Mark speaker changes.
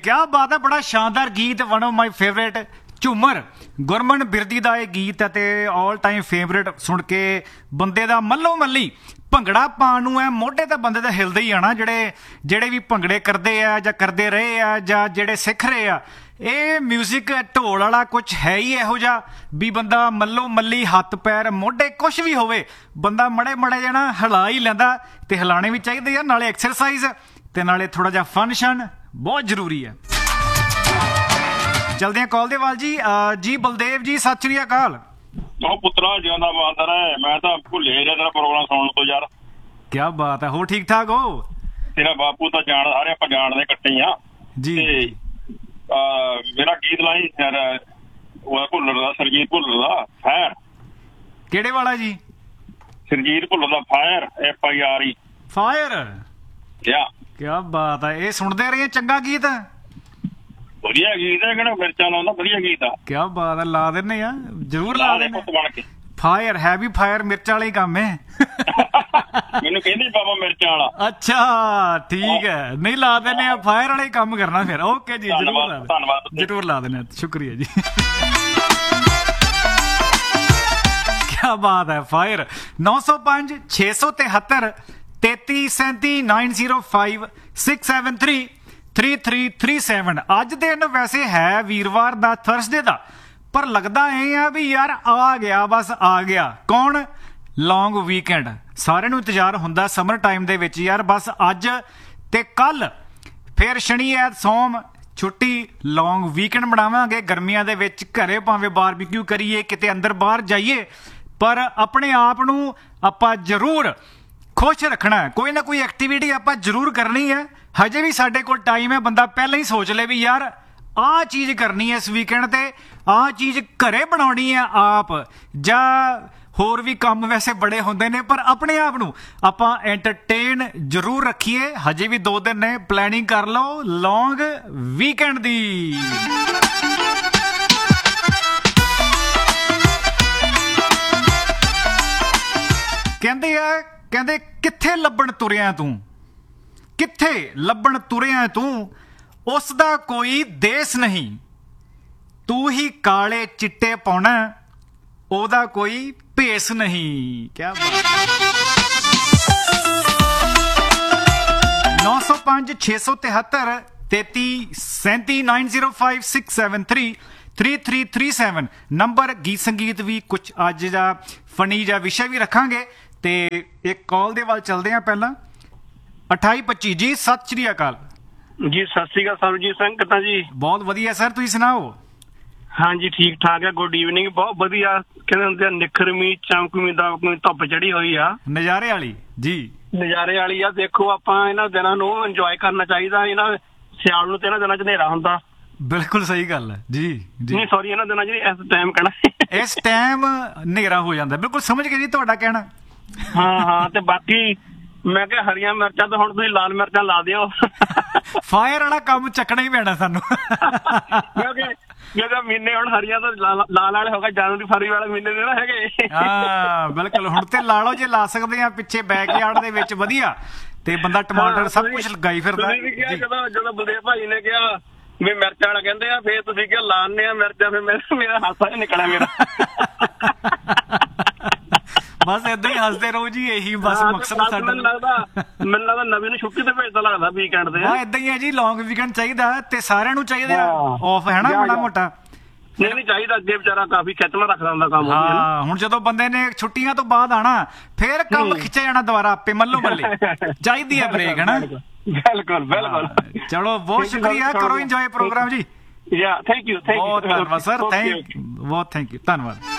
Speaker 1: क्या बात है, बड़ा शानदार गीत, वन ऑफ माई फेवरेट ਝੂਮਰ ਗੁਰਮਨ ਬਿਰਦੀ ਦਾ ਇਹ ਗੀਤ ਹੈ ਤੇ ਆਲ ਟਾਈਮ ਫੇਵਰੇਟ। ਸੁਣ ਕੇ ਬੰਦੇ ਦਾ ਮੱਲੋ ਮੱਲੀ ਭੰਗੜਾ ਪਾਉਣ ਨੂੰ ਹੈ, ਮੋਢੇ ਤਾਂ ਬੰਦੇ ਦਾ ਹਿਲਦੇ ਹੀ ਆਣਾ। ਜਿਹੜੇ ਵੀ ਭੰਗੜੇ ਕਰਦੇ ਆ ਜਾਂ ਕਰਦੇ ਰਹੇ ਆ ਜਾਂ ਜਿਹੜੇ ਸਿੱਖ ਰਹੇ ਆ, ਇਹ ਮਿਊਜ਼ਿਕ ਢੋਲ ਵਾਲਾ ਕੁਛ ਹੈ ਹੀ ਇਹੋ ਜਿਹਾ ਵੀ ਬੰਦਾ ਮੱਲੋ ਮੱਲੀ ਹੱਥ ਪੈਰ ਮੋਢੇ ਕੁਛ ਵੀ ਹੋਵੇ ਬੰਦਾ ਮੜੇ ਜਣਾ ਹਿਲਾ ਹੀ ਲੈਂਦਾ। ਤੇ ਹਿਲਾਣੇ ਵੀ ਚਾਹੀਦੇ ਆ, ਨਾਲੇ ਐਕਸਰਸਾਈਜ਼ ਤੇ ਨਾਲੇ ਥੋੜਾ ਜਿਹਾ ਫੰਕਸ਼ਨ ਬਹੁਤ ਜ਼ਰੂਰੀ ਹੈ। ਚਲਦੇ ਆ ਕਾਲ ਦੇ ਵੱਲ ਜੀ ਬਲਦੇਵ ਜੀ, ਸਤਿ ਸ਼੍ਰੀ ਅਕਾਲ।
Speaker 2: ਉਹ ਪੁੱਤਰਾ ਜਿਉਂਦਾ ਬਾਦਰ ਹੈ, ਮੈਂ ਤਾਂ ਭੁੱਲੇ ਰਿਹਾ ਤੇਰਾ ਪ੍ਰੋਗਰਾਮ ਸੁਣਨ ਤੋਂ ਯਾਰ।
Speaker 1: ਕੀ ਬਾਤ ਹੈ, ਹੋਰ ਠੀਕ ਠਾਕ ਹੋ?
Speaker 2: ਤੇਰਾ ਬਾਪੂ ਤਾਂ ਜਾਣ, ਸਾਰੇ ਆਪਾਂ ਜਾਣਦੇ ਇਕੱਠੇ ਆ
Speaker 1: ਜੀ।
Speaker 2: ਮੇਰਾ ਗੀਤ ਲਾਈ ਯਾਰ, ਉਹ ਭੁੱਲਰ ਦਾ, ਸਰਜੀਤ ਭੁੱਲਰ ਦਾ ਫਾਇਰ।
Speaker 1: ਕਿਹੜੇ ਵਾਲਾ ਜੀ?
Speaker 2: ਸਰਜੀਤ ਭੁੱਲਰ ਦਾ ਫਾਇਰ, FIRE
Speaker 1: ਫਾਇਰ। ਕੀ ਬਾਤ ਹੈ, ਇਹ ਸੁਣਦੇ ਰਹੇ, ਚੰਗਾ ਗੀਤ ਹੈ,
Speaker 2: ਵਧੀਆ ਗੀਤ ਹੈ। ਕਿਹੜਾ ਮਿਰਚਾਂ ਲਾਉਂਦਾ, ਵਧੀਆ ਗੀਤ ਆ।
Speaker 1: ਕੀ ਬਾਤ ਹੈ, ਲਾ ਦਿੰਨੇ ਆ, ਜ਼ਰੂਰ ਲਾ ਦਿੰਨੇ।
Speaker 2: ਬਣ ਕੇ
Speaker 1: ਫਾਇਰ ਹੈ ਵੀ ਫਾਇਰ ਮਿਰਚਾਂ ਵਾਲਾ ਹੀ ਕੰਮ ਹੈ।
Speaker 2: ਮੈਨੂੰ ਕਹਿੰਦੀ ਬਾਬਾ ਮਿਰਚਾਂ ਵਾਲਾ।
Speaker 1: ਅੱਛਾ ਠੀਕ ਹੈ, ਨਹੀਂ ਲਾ ਦਿੰਨੇ ਆ, ਫਾਇਰ ਵਾਲਾ ਹੀ ਕੰਮ ਕਰਨਾ ਫਿਰ। ਓਕੇ ਜੀ, ਜ਼ਰੂਰ ਲਾ ਦਿੰਨੇ, ਸ਼ੁਕਰੀਆ ਜੀ। ਕੀ ਬਾਤ ਹੈ, ਫਾਇਰ। 905 673 3337 905 673 3337। ਅੱਜ ਦਿਨ ਵੈਸੇ ਹੈ ਵੀਰਵਾਰ ਦਾ, ਥਰਸਡੇ ਦਾ, ਪਰ ਲੱਗਦਾ ਇਹ ਆ ਵੀ ਯਾਰ ਆ ਗਿਆ, ਬਸ ਆ ਗਿਆ। ਕੌਣ? ਲੌਂਗ ਵੀਕਐਂਡ। ਸਾਰਿਆਂ ਨੂੰ ਇੰਤਜ਼ਾਰ ਹੁੰਦਾ ਸਮਰ ਟਾਈਮ ਦੇ ਵਿੱਚ ਯਾਰ, ਬਸ ਅੱਜ ਤੇ ਕੱਲ ਫਿਰ ਸ਼ਨੀ ਐਤ ਸੋਮ ਛੁੱਟੀ, ਲੌਂਗ ਵੀਕਐਂਡ ਮਨਾਵਾਂਗੇ ਗਰਮੀਆਂ ਦੇ ਵਿੱਚ। ਘਰੇ ਭਾਵੇਂ ਬਾਰਬੀਕਿਊ ਕਰੀਏ, ਕਿਤੇ ਅੰਦਰ ਬਾਹਰ ਜਾਈਏ, ਪਰ ਆਪਣੇ ਆਪ ਨੂੰ ਆਪਾਂ ਜ਼ਰੂਰ ਖੁਸ਼ ਰੱਖਣਾ। ਕੋਈ ਨਾ ਕੋਈ ਐਕਟੀਵਿਟੀ ਆਪਾਂ ਜ਼ਰੂਰ ਕਰਨੀ ਹੈ। ਹਜੇ ਵੀ ਸਾਡੇ ਕੋਲ ਟਾਈਮ ਹੈ, ਬੰਦਾ ਪਹਿਲਾਂ ਹੀ ਸੋਚ ਲੈ ਵੀ ਯਾਰ ਆਹ ਚੀਜ਼ ਕਰਨੀ ਹੈ ਇਸ ਵੀਕਐਂਡ ਤੇ, ਆਹ ਚੀਜ਼ ਘਰੇ ਬਣਾਉਣੀ ਹੈ ਆਪ, ਜਾਂ ਹੋਰ ਵੀ ਕੰਮ ਵੈਸੇ ਬੜੇ ਹੁੰਦੇ ਨੇ, ਪਰ ਆਪਣੇ ਆਪ ਨੂੰ ਆਪਾਂ ਐਂਟਰਟੇਨ ਜ਼ਰੂਰ ਰੱਖੀਏ। ਹਜੇ ਵੀ 2 ਦਿਨ ਨੇ, ਪਲੈਨਿੰਗ ਕਰ ਲਓ ਲੌਂਗ ਵੀਕਐਂਡ ਦੀ। ਕਹਿੰਦੇ ਕਿੱਥੇ ਲੱਭਣ ਤੁਰਿਆ ਤੂੰ, ਕਿੱਥੇ ਲੱਭਣ ਤੁਰਿਆ ਤੂੰ, ਉਸ ਦਾ ਕੋਈ ਦੇਸ ਨਹੀਂ, ਤੂੰ ਹੀ ਕਾਲੇ ਚਿੱਟੇ ਪਾਉਣਾ, ਉਹਦਾ ਕੋਈ ਭੇਸ ਨਹੀਂ। ਕਿਆ ਬਾਤ। 905 673 3337 905 673 3337 ਨੰਬਰ। ਗੀਤ ਸੰਗੀਤ ਵੀ ਕੁਛ ਅੱਜ ਦਾ ਫਨੀ ਜਾਂ ਵਿਸ਼ਾ ਵੀ ਰੱਖਾਂਗੇ। ਤੇ ਇੱਕ ਕਾਲ ਦੇ ਵੱਲ ਚਲਦੇ ਆ ਪਹਿਲਾਂ। 2825 ਜੀ, ਸਤਿ ਸ਼੍ਰੀ ਅਕਾਲ
Speaker 3: ਜੀ। ਸਤਿ ਸ਼੍ਰੀ ਅਕਾਲ ਸਰਬਜੀਤ ਸਿੰਘ, ਕਿੱਦਾਂ ਜੀ?
Speaker 1: ਬਹੁਤ ਵਧੀਆ ਸਰ, ਤੁਸੀਂ ਸੁਣਾਓ?
Speaker 3: ਹਾਂਜੀ ਠੀਕ ਠਾਕ ਹੈ, ਗੁੱਡ ਈਵਨਿੰਗ। ਬਹੁਤ ਵਧੀਆ, ਕਹਿੰਦੇ ਹੁੰਦੇ ਨਿਖਰਵੀਂ ਚਮਕਵੀਂ ਦਾ ਧੁੱਪ ਚੜੀ ਹੋਈ ਆ, ਨਜ਼ਾਰੇ ਵਾਲੀ ਜੀ, ਨਜ਼ਾਰੇ ਵਾਲੀ ਆ। ਦੇਖੋ ਆਪਾਂ ਇਹਨਾਂ ਦਿਨਾਂ ਨੂੰ ਇੰਜੋਏ ਕਰਨਾ ਚਾਹੀਦਾ। ਇਹਨਾਂ ਸਿਆਲ ਨੂੰ ਤੇ ਇਹਨਾਂ ਦਿਨਾਂ 'ਚ ਹਨੇਰਾ ਹੁੰਦਾ।
Speaker 1: ਬਿਲਕੁਲ ਸਹੀ ਗੱਲ ਹੈ ਜੀ।
Speaker 3: ਨਹੀਂ ਸੌਰੀ, ਇਹਨਾਂ ਦਿਨਾਂ 'ਚ ਇਸ ਟਾਈਮ ਕਹਿਣਾ,
Speaker 1: ਇਸ ਟਾਈਮ ਹਨੇਰਾ ਹੋ ਜਾਂਦਾ। ਬਿਲਕੁਲ ਸਮਝ ਗਏ ਜੀ ਤੁਹਾਡਾ ਕਹਿਣਾ।
Speaker 3: ਹਾਂ ਤੇ ਬਾਕੀ ਮੈਂ ਕਿਹਾ ਹਰੀਆਂ ਮਿਰਚਾਂ ਤਾਂ ਹੁਣ ਤੁਸੀਂ ਲਾਲ ਮਿਰਚਾਂ ਲਾ ਦਿਓ।
Speaker 1: ਫਾਇਰ ਵਾਲਾ ਕੰਮ ਚੱਕਣਾ ਹੀ ਪੈਣਾ ਸਾਨੂੰ,
Speaker 3: ਕਿਉਂਕਿ ਮਹੀਨੇ ਹੁਣ ਹਰੀਆਂ ਤਾਂ ਲਾਲ ਵਾਲੇ ਹੋ ਗਏ, ਜਨਵਰੀ ਫਰਵਰੀ ਵਾਲੇ ਮਹੀਨੇ ਦੇ ਨਾ ਹੈਗੇ।
Speaker 1: ਹਾਂ ਬਿਲਕੁਲ, ਹੁਣ ਤੇ ਲਾ ਲਓ ਜੇ ਲਾ ਸਕਦੇ ਆ, ਪਿੱਛੇ ਬੈਕਯਾਰਡ ਦੇ ਵਿੱਚ ਵਧੀਆ, ਤੇ ਬੰਦਾ ਟਮਾਟਰ ਸਭ ਕੁਝ ਲਗਾਈ ਫਿਰਦਾ।
Speaker 3: ਜਦੋਂ ਬਲਦੇਵ ਭਾਈ ਨੇ ਕਿਹਾ ਵੀ ਮਿਰਚਾਂ ਵਾਲਾ ਕਹਿੰਦੇ ਆ, ਫੇਰ ਤੁਸੀਂ ਕਿਹਾ ਲਾਣੇ ਆ ਮਿਰਚਾਂ, ਫਿਰ ਮੇਰਾ ਹਾਸਾ ਜਿਹਾ ਨਿਕਲਿਆ ਮੇਰਾ।
Speaker 1: ਬਸ ਏਦਾਂ ਹੀ ਹੱਸਦੇ ਰਹੋ ਜੀ, ਇਹੀ ਬਸ ਮਕਸਦ ਸਾਡਾ। ਮੈਨੂੰ
Speaker 3: ਲੱਗਦਾ ਨਵੀਂ ਨੂੰ ਛੁੱਟੀ ਤੇ ਭੇਜਦਾ ਲੱਗਦਾ ਵੀਕਐਂਡ ਤੇ।
Speaker 1: ਹਾਂ ਏਦਾਂ ਹੀ ਹੈ ਜੀ, ਲੌਂਗ ਵੀਕਐਂਡ ਚਾਹੀਦਾ ਤੇ ਸਾਰਿਆਂ ਨੂੰ ਚਾਹੀਦਾ ਆਫ, ਹੈ ਨਾ, ਮਾੜਾ ਮੋਟਾ।
Speaker 3: ਨਹੀਂ ਚਾਹੀਦਾ, ਅੱਗੇ ਵਿਚਾਰਾ ਕਾਫੀ ਖਿੱਚਣਾ ਰੱਖਦਾ ਹੁੰਦਾ ਕੰਮ।
Speaker 1: ਹਾਂ ਹੁਣ ਜਦੋਂ ਬੰਦੇ ਨੇ ਛੁੱਟੀਆਂ ਤੋਂ ਬਾਅਦ ਆਣਾ, ਫੇਰ ਕੰਮ ਖਿੱਚਿਆ ਜਾਣਾ ਦੁਬਾਰਾ ਆਪੇ, ਮੱਲੋ ਮੱਲੇ। ਚਾਹੀਦੀ ਹੈ ਬ੍ਰੇਕ, ਹੈ ਨਾ।
Speaker 3: ਬਿਲਕੁਲ ਬਿਲਕੁਲ।
Speaker 1: ਚਲੋ ਬਹੁਤ ਸ਼ੁਕਰੀਆ, ਕਰੋ ਇੰਜੋਏ ਪ੍ਰੋਗਰਾਮ ਜੀ।
Speaker 3: Thank you.
Speaker 1: ਬਹੁਤ ਧੰਨਵਾਦ ਸਰ, ਬਹੁਤ ਥੈਂਕ ਯੂ, ਧੰਨਵਾਦ।